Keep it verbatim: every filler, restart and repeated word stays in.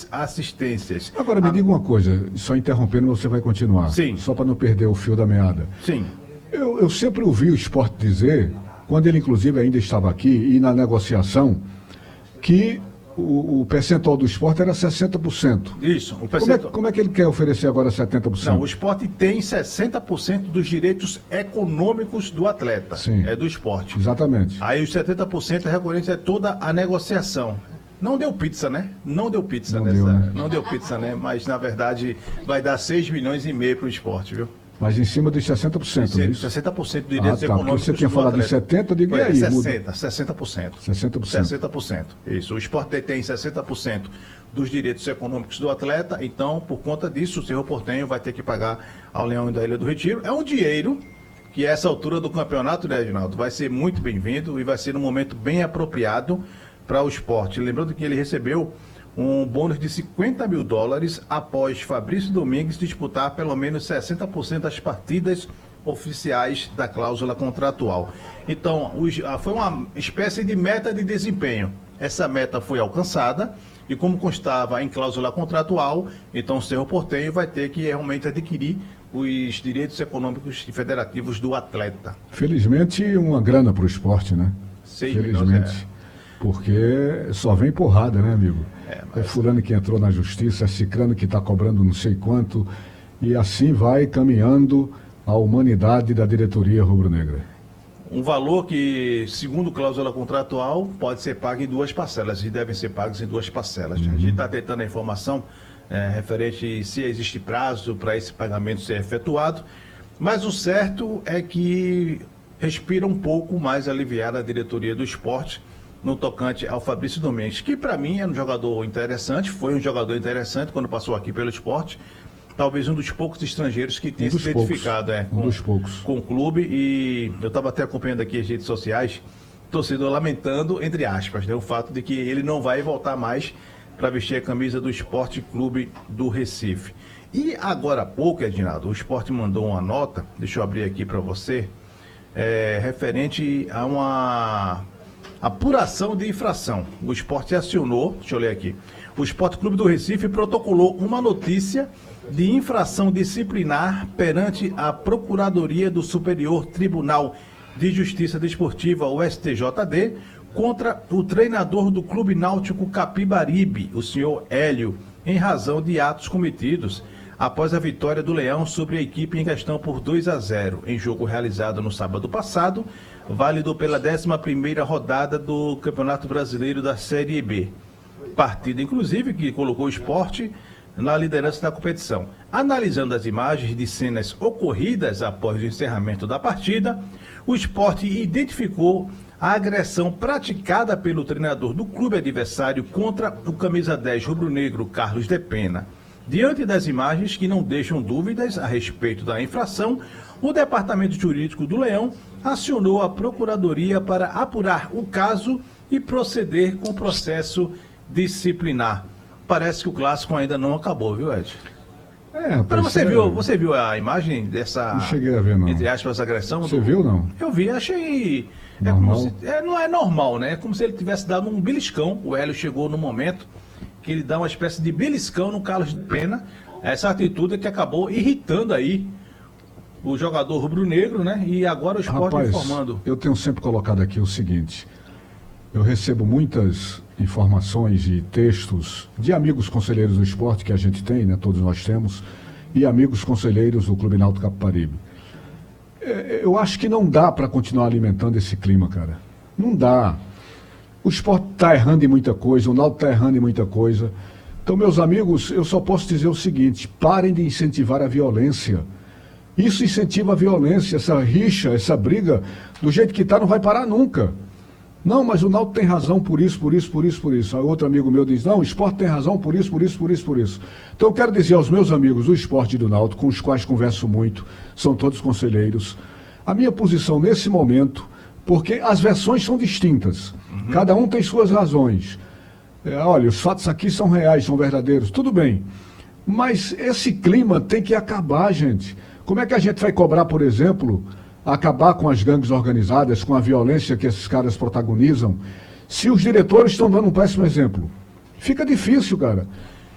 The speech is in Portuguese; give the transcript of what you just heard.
duas assistências. Agora, me a... diga uma coisa, só interrompendo, você vai continuar. Sim. Só para não perder o fio da meada. Sim. Eu, eu sempre ouvi o Sport dizer, quando ele inclusive ainda estava aqui, e na negociação, que o, o percentual do Sport era sessenta por cento. Isso. O percentual... como, é, como é que ele quer oferecer agora setenta por cento? Não, o Sport tem sessenta por cento dos direitos econômicos do atleta. Sim. É do Sport. Exatamente. Aí os setenta por cento é recorrente, é toda a negociação. Não deu pizza, né? Não deu pizza Não nessa. deu, né? Não deu pizza, né? Mas na verdade vai dar seis milhões e meio para o Sport, viu? Mas em cima dos sessenta por cento, não é isso? sessenta por cento de Ah, direitos tá, porque econômicos você tinha do falado em atleta. setenta, diga Foi, aí. sessenta, sessenta por cento. sessenta por cento. sessenta por cento. Isso. O Sport tem sessenta por cento dos direitos econômicos do atleta, então, por conta disso, o Cerro Porteño vai ter que pagar ao Leão da Ilha do Retiro. É um dinheiro que, a essa altura do campeonato, né, Edinaldo, vai ser muito bem-vindo e vai ser um momento bem apropriado para o Sport. Lembrando que ele recebeu um bônus de cinquenta mil dólares após Fabrício Domingues disputar pelo menos sessenta por cento das partidas oficiais da cláusula contratual. Então, os, foi uma espécie de meta de desempenho. Essa meta foi alcançada e, como constava em cláusula contratual, então o Cerro Porteño vai ter que realmente adquirir os direitos econômicos e federativos do atleta. Felizmente, uma grana para o esporte, né? Seis Felizmente. milhões, é. Porque só vem porrada, né, amigo? É, mas... é fulano que entrou na justiça, é cicrano que está cobrando não sei quanto, e assim vai caminhando a humanidade da diretoria rubro-negra. Um valor que, segundo cláusula contratual, pode ser pago em duas parcelas, e devem ser pagos em duas parcelas. Uhum. A gente está tentando a informação é, referente se existe prazo para esse pagamento ser efetuado, mas o certo é que respira um pouco mais aliviada a diretoria do esporte no tocante ao Fabrício Domingues, que para mim é um jogador interessante, foi um jogador interessante quando passou aqui pelo esporte, talvez um dos poucos estrangeiros que tem um se identificado é, um com, dos poucos. com o clube, e eu estava até acompanhando aqui as redes sociais, torcedor lamentando, entre aspas, né, o fato de que ele não vai voltar mais para vestir a camisa do Esporte Clube do Recife. E agora há pouco, Edinaldo, o Esporte mandou uma nota, deixa eu abrir aqui para você, é, referente a uma apuração de infração. O Esporte acionou, deixa eu ler aqui, o Esporte Clube do Recife protocolou uma notícia de infração disciplinar perante a Procuradoria do Superior Tribunal de Justiça Desportiva, o S T J D, contra o treinador do Clube Náutico Capibaribe, o senhor Hélio, em razão de atos cometidos após a vitória do Leão sobre a equipe em questão por dois a zero, em jogo realizado no sábado passado, válido pela décima primeira rodada do Campeonato Brasileiro da Série B. Partida, inclusive, que colocou o Esporte na liderança da competição. Analisando as imagens de cenas ocorridas após o encerramento da partida, o Sport identificou a agressão praticada pelo treinador do clube adversário contra o camisa dez rubro-negro Carlos de Pena. Diante das imagens que não deixam dúvidas a respeito da infração, o Departamento Jurídico do Leão acionou a Procuradoria para apurar o caso e proceder com o processo disciplinar. Parece que o clássico ainda não acabou, viu, Ed? É, rapaz, Mas você, é... viu, você viu a imagem dessa, não cheguei a ver, não. entre aspas, agressão? Você do... viu, não? Eu vi, achei... É normal? como se... é, não é normal, né? É como se ele tivesse dado um beliscão. O Hélio chegou no momento que ele dá uma espécie de beliscão no Carlos de Pena. Essa atitude é que acabou irritando aí o jogador rubro-negro, né? E agora o Sport Rapaz, informando. Eu tenho sempre colocado aqui o seguinte: eu recebo muitas informações e textos de amigos conselheiros do esporte que a gente tem, né? Todos nós temos, e amigos conselheiros do Clube Náutico Capibaribe. Eu acho que não dá para continuar alimentando esse clima, cara. Não dá. O esporte está errando em muita coisa, o Náutico está errando em muita coisa. Então, meus amigos, eu só posso dizer o seguinte: parem de incentivar a violência. Isso incentiva a violência, essa rixa, essa briga, do jeito que está, não vai parar nunca. Não, mas o Náutico tem razão por isso, por isso, por isso, por isso. Aí outro amigo meu diz, não, o esporte tem razão por isso, por isso, por isso, por isso. Então eu quero dizer aos meus amigos do esporte e do Náutico, com os quais converso muito, são todos conselheiros, a minha posição nesse momento, porque as versões são distintas, uhum. Cada um tem suas razões. É, olha, os fatos aqui são reais, são verdadeiros, tudo bem. Mas esse clima tem que acabar, gente. Como é que a gente vai cobrar, por exemplo, acabar com as gangues organizadas, com a violência que esses caras protagonizam, se os diretores estão dando um péssimo exemplo? Fica difícil, cara.